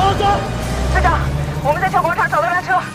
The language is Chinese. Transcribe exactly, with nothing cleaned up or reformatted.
走走。 队长，我们在小广场找到辆车，